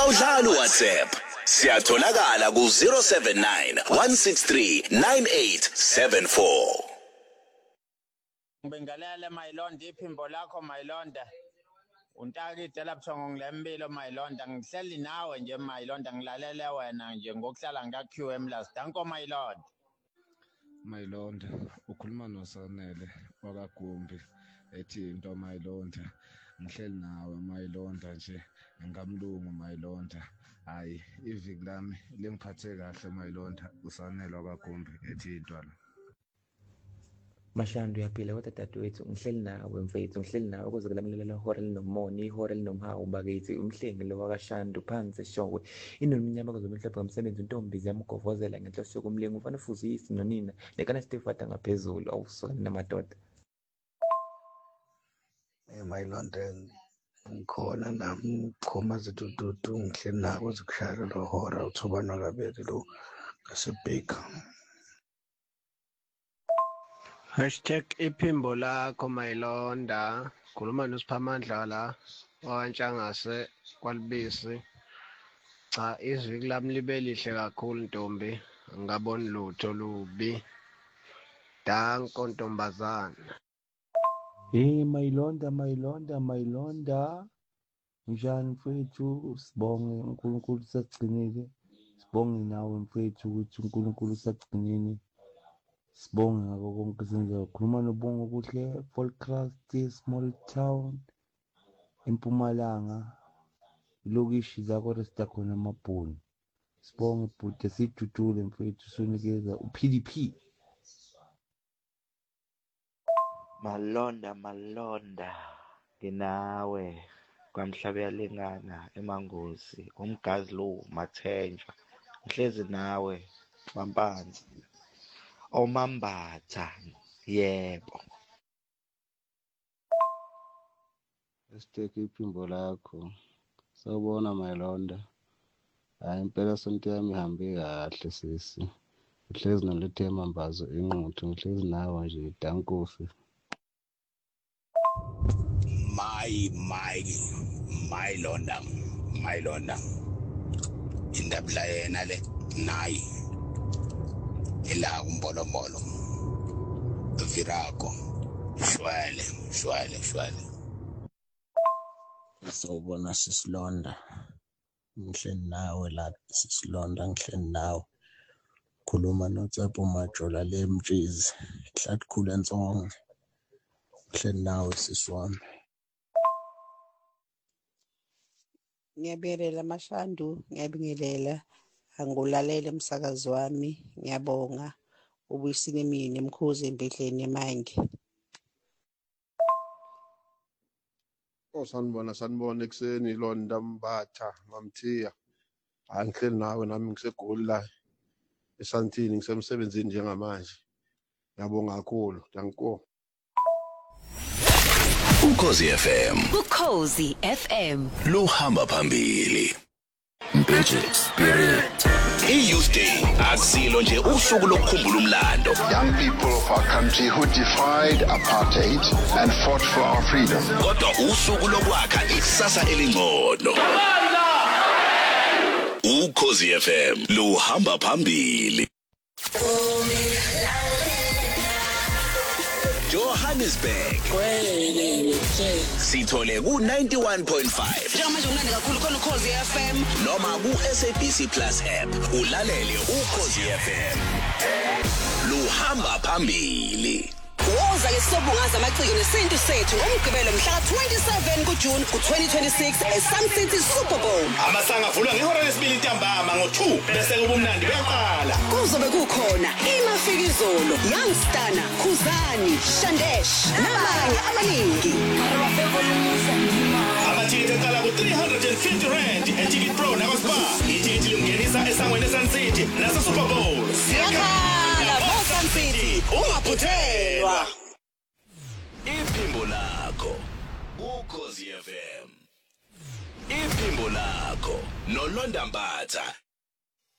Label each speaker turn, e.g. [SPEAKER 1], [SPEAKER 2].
[SPEAKER 1] Awudlali WhatsApp. Siyatholakala ku 079 163 9874.
[SPEAKER 2] Ngibingelele Mayilonda iphimbo lakho Mayilonda. Untakide lapho ngilempilo Mayilonda ngihleli nawe nje Mayilonda ngilalele wena nje ngokuhlala ngaQM last. Danko Mayilonda.
[SPEAKER 3] Mayilonda ukhuluma noSanele wakagumbi ethi into Mayilonda ngihleli nawe Mayilonda nje ngamlungu Mayilonda hayi iviki lami lingiphathe kahle Mayilonda uSanele wakagumbi ethi into la
[SPEAKER 4] Mashando uyaphila kodwa dadewethu ngihleli nawe mfethu ngihleli nawe ukuze kulamulela ihora linomoni ihora linomhawu bakithi umhlengi lo wakashando phansi eshokwe inominyama kuzomhlophe ngomsebenzi intombi yamgovozela ngenhloso yokumlinga ufana ufuzisi nonina lekana Stefata ngaphezulu awusokani namadoda
[SPEAKER 5] Mayilonda ngikhona nami khoma zitututu ngihleli nawe ukushaya lo hora uthobana kabeli lo ngasebheka
[SPEAKER 6] #iphimbo lakho Mayilonda khuluma noSiphamandla la wantshangase kwalibisi cha izwi lami libe lihle kakhulu ntombi ngaboni lutho lubi danko ntombazana
[SPEAKER 7] Hey Mayilonda njani mfethu sibonge uNkulunkulu sagcinile sibonge nawe mfethu ukuthi uNkulunkulu sagcinile sibonge ngako konke isenzo khuluma nobongo kuhle Volkrust small town eMpumalanga ilokishi zakho resta khona amabhunu sibonge bhuti sidudule mfethu sonikeza uPDP
[SPEAKER 8] Malonda nginawe kwamhlabe yalengana emangozi umgazi lo mathenjwa ngihlezi nawe mampanzi omambatha yebo
[SPEAKER 9] iphimbo lakho sawubona Mayilonda hayi impela sonto yami ihambe kahle sisi uhlezi nolethe mambazo inquthu ngihlezi nawe nje dankosi
[SPEAKER 1] Mayilonda indabla yena le nayi ila umbolombolo Virago shwele
[SPEAKER 10] Sawubona sisilonda ngihleli nawe la sisilonda ngihleli nawe khuluma noTshepo Majola lemtshizi hlathkhulu ensongo ngihleli nawe sisiwami
[SPEAKER 11] Ngiyabingelela Mashandu ngiyabingelela angulalele umsakazi wami ngiyabonga ubuyisile mina emkhozi embedleni emangi
[SPEAKER 12] sanibona ekseni Londa Mbatha mamthiya angihleli nawe nami ngisegoli la eSantini ngisemsebenzini njengamanje ngiyabonga kakhulu danko
[SPEAKER 1] Ukhozi FM luhamba phambili Mpethu Spirit iYouth Day asilo nje usuku lokukhumbula umlando
[SPEAKER 13] young people of our country who defied apartheid and fought for our freedom
[SPEAKER 1] kodwa usuku lokwakha ikusasa elingcono Ukhozi FM luhamba phambili Johannesburg sithole ku 91.5
[SPEAKER 14] njengamanje unande kakhulu khona Ukhozi FM
[SPEAKER 1] noma ku SABC Plus app ulalele Ukhozi FM luhamba phambili
[SPEAKER 14] Woza lesobungaza amaciko nesintu sethu ngomgqibelo mhla ka27 kuJune ku2026 eSun City Super Bowl.
[SPEAKER 15] Amasanga avulwa ngehora lesibili ntambama ngo2 bese kubumnandi buyaqala.
[SPEAKER 14] Kuzobe kukhona iMafikizolo, Youngstana, Khuzani, Shandesh nabanye abaningi.
[SPEAKER 15] Amathiketi aqala ku350 eTicket Pro nakuSpar. Itiketi lingenisa esangweni eSun City nase Super Bowl.
[SPEAKER 14] Siyakhala boSun City ungaphuthelwa.
[SPEAKER 1] Iphimbo lakho Ukhozi FM Iphimbo lakho noLonda Mbatha